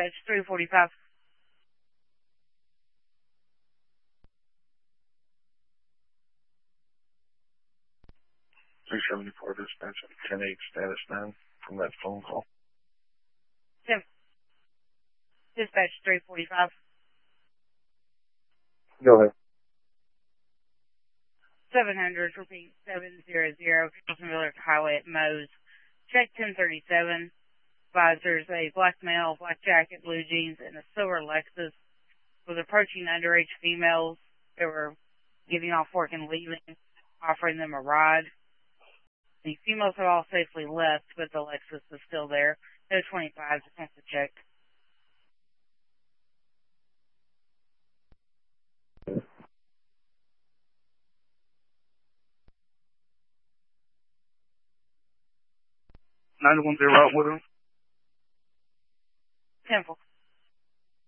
Dispatch 345. 374 dispatch, 10-8 status 9 from that phone call. 10. Dispatch 345. Go ahead. 700, repeat, 700, Miller Highway at Mose. Check 1037. Advisors, a black male, black jacket, blue jeans, and a silver Lexus was approaching underage females. They were getting off work and leaving, offering them a ride. The females have all safely left, but the Lexus is still there. No 25, just wants to check. Out with him. 10-4.